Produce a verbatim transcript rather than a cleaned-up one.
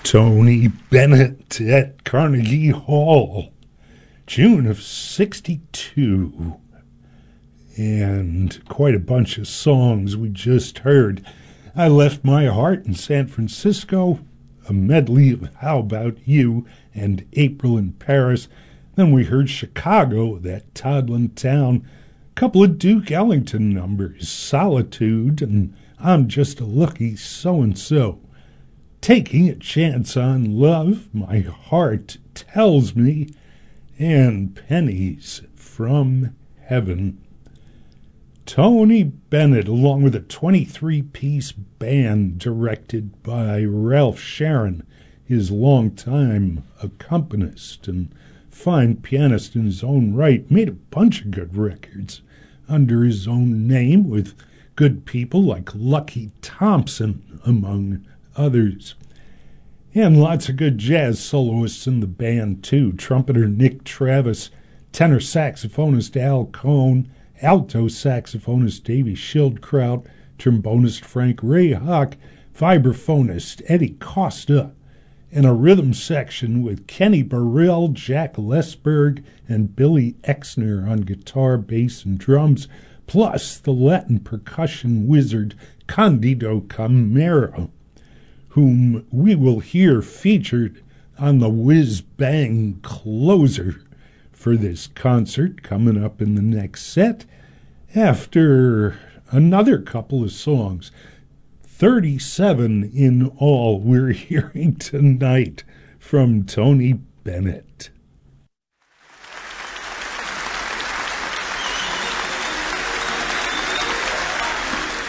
Tony Bennett at Carnegie Hall, June of sixty-two. And quite a bunch of songs we just heard. I Left My Heart in San Francisco, a medley of How About You and April in Paris. Then we heard Chicago, that toddling town, a couple of Duke Ellington numbers, Solitude and I'm Just a Lucky So-and-So. Taking a Chance on Love, My Heart Tells Me, and Pennies from Heaven. Tony Bennett, along with a twenty-three-piece band directed by Ralph Sharon, his longtime accompanist and fine pianist in his own right, made a bunch of good records under his own name with good people like Lucky Thompson, among others. And lots of good jazz soloists in the band, too. Trumpeter Nick Travis, tenor saxophonist Al Cohn, alto saxophonist Davy Schildkraut, trombonist Frank Rayhock, vibraphonist Eddie Costa, and a rhythm section with Kenny Burrell, Jack Lesberg, and Billy Exner on guitar, bass, and drums, plus the Latin percussion wizard Candido Camero, whom we will hear featured on the whiz-bang closer for this concert coming up in the next set after another couple of songs. thirty-seven in all we're hearing tonight from Tony Bennett.